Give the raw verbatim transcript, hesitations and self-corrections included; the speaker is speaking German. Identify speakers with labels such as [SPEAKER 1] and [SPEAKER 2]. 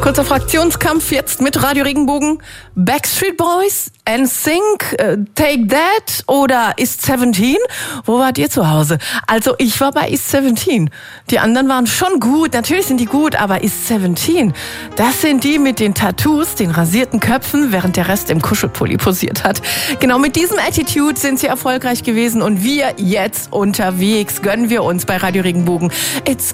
[SPEAKER 1] Kurzer Fraktionskampf jetzt mit Radio Regenbogen. Backstreet Boys, N Sync, äh, Take That oder Is Seventeen? Wo wart ihr zu Hause? Also ich war bei Is Seventeen. Die anderen waren schon gut, natürlich sind die gut, aber Is Seventeen, das sind die mit den Tattoos, den rasierten Köpfen, während der Rest im Kuschelpulli posiert hat. Genau mit diesem Attitude sind sie erfolgreich gewesen und wir jetzt unterwegs gönnen wir uns bei Radio Regenbogen. It's